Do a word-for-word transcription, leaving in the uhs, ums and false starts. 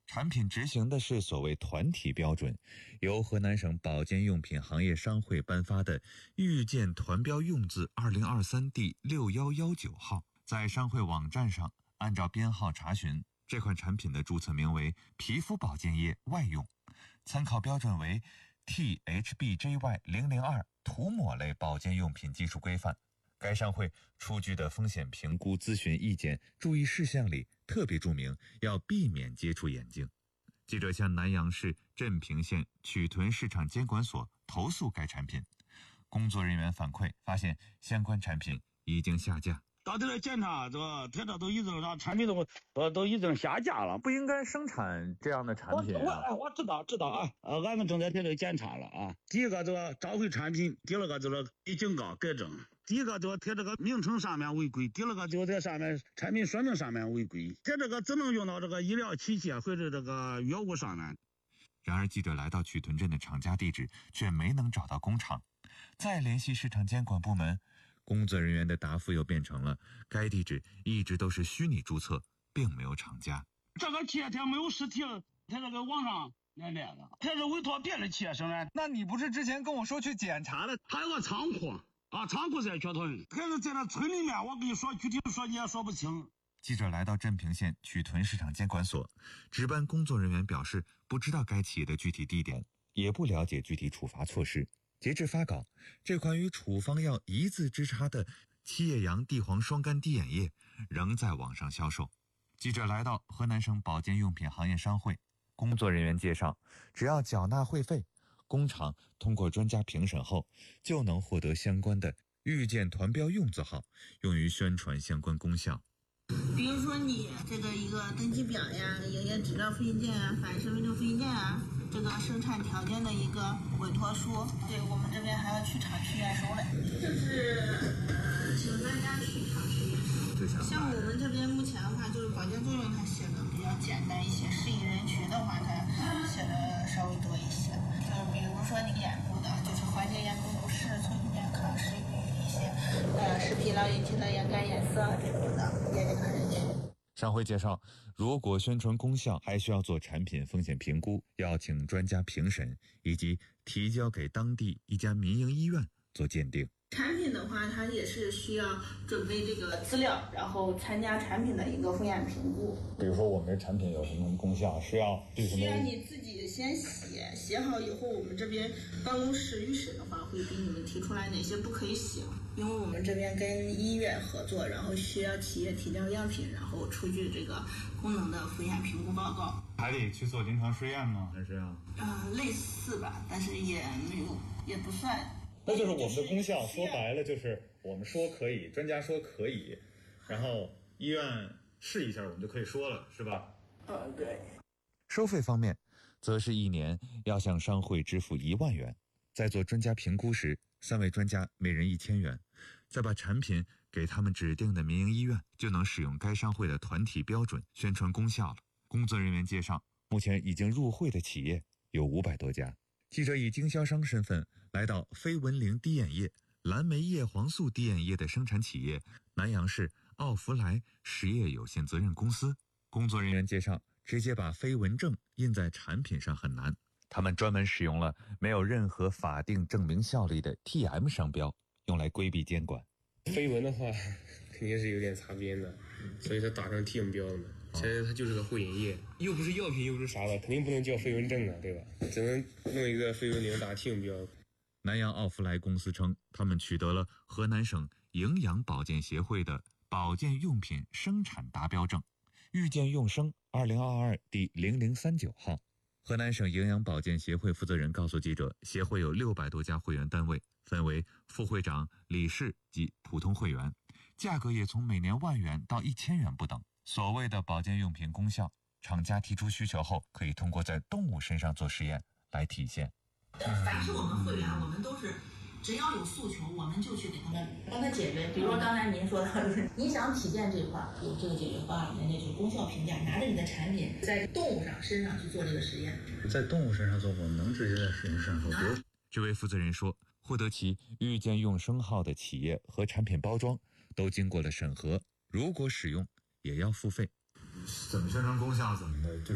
产品执行的是所谓团体标准，由河南省保健用品行业商会颁发的预见团标用字二零二三第六一一九号，在商会网站上按照编号查询，这款产品的注册名为皮肤保健液外用，参考标准为 T H B J Y 零零二 涂抹类保健用品技术规范。该商会出具的风险评估咨询意见注意事项里特别注明要避免接触眼睛。记者向南阳市镇平县曲屯市场监管所投诉该产品，工作人员反馈发现相关产品已经下架。 到这来检查，这个他这都已经让产品都呃都已经下架了， 不应该生产这样的产品啊！ 我我我知道知道啊，呃，俺们正在这里检查了啊。第一个这个召回产品，第二个就是给警告改正。第一个就是贴这个名称上面违规，第二个就在上面产品说明上面违规，在这个只能用到这个医疗器械或者这个药物上面。 然而记者来到曲屯镇的厂家地址，却没能找到工厂，再联系市场监管部门，工作人员的答复又变成了该地址一直都是虚拟注册，并没有厂家。 这个企业它没有实体，它这个网上来来的，它是委托别的企业生产。 那你不是之前跟我说去检查了？ 还有个仓库啊，仓库在曲屯，可是在那村里面，我跟你说具体说你也说不清。 记者来到镇平县曲屯市场监管所，值班工作人员表示不知道该企业的具体地点，也不了解具体处罚措施。截至发稿，这款与处方药一字之差的七叶杨地黄双苷滴眼液仍在网上销售。记者来到河南省保健用品行业商会，工作人员介绍，只要缴纳会费，工厂通过专家评审后，就能获得相关的预见团标用字号，用于宣传相关功效。 比如说你这个一个登记表呀、营业执照复印件啊、反身份证复印件啊，这个生产条件的一个委托书，对我们这边还要去厂去验收嘞，就是呃，请专家去厂去验收。像我们这边目前的话，就是保健作用它写的比较简单一些，适宜人群的话，它写的稍微多一些。就是比如说你眼部的，就是缓解眼部不适、促进健康、适于一些呃视疲劳引起的眼干眼涩这种的眼健康人群。 商会介绍，如果宣传功效，还需要做产品风险评估，要请专家评审，以及提交给当地一家民营医院做鉴定。 产品的话，它也是需要准备这个资料，然后参加产品的一个风险评估。 比如说我们的产品有什么功效，是要对什么？ 需要你自己先写，写好以后，我们这边办公室预审的话，会给你们提出来哪些不可以写。因为我们这边跟医院合作，然后需要企业提交样品，然后出具这个功能的风险评估报告。 还得去做临床试验吗？还是啊？ 嗯，类似吧，但是也没有，也不算。 那就是我们的功效，说白了就是我们说可以，专家说可以，然后医院试一下，我们就可以说了，是吧？ 嗯，对。 收费方面，则是一年要向商会支付一万元，在做专家评估时，三位专家每人一千元，再把产品给他们指定的民营医院，就能使用该商会的团体标准宣传功效了。工作人员介绍，目前已经入会的企业有五百多家。记者以经销商身份来到非文灵滴眼液、蓝莓叶黄素滴眼液的生产企业南阳市奥福莱实业有限责任公司。工作人员介绍，直接把非文证印在产品上很难，他们专门使用了没有任何法定证明效力的 T M 商标，用来规避监管。 非文的话肯定是有点擦边的，所以它打上 T M 标了嘛。现在它就是个护眼液，又不是药品又不是啥的，肯定不能叫非文证啊，对吧？只能弄一个非文灵打 T M 标。 南阳奥福莱公司称，他们取得了河南省营养保健协会的保健用品生产达标证，预见用生二零二二第零零三九号。河南省营养保健协会负责人告诉记者，协会有六百多家会员单位，分为副会长、理事及普通会员，价格也从每年万元到一千元不等。所谓的保健用品功效，厂家提出需求后，可以通过在动物身上做实验来体现。 凡是我们会员，我们都是只要有诉求，我们就去给他们帮他解决。比如说刚才您说的，就是你想体现这块有这个解决方案，人家就功效评价，拿着你的产品在动物上身上去做这个实验。 在动物身上做，我们能直接在实验室上做。 这位负责人说，获得其预见用生号的企业和产品包装都经过了审核，如果使用也要付费。 怎么宣传功效怎么的，就